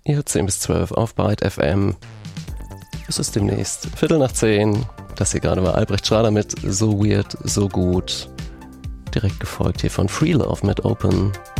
Ihr hört 10 bis 12 auf Byte FM. Es ist demnächst 10:15. Das hier gerade war Albrecht Schrader mit So Weird, So Gut. Direkt gefolgt hier von Free Love mit Open.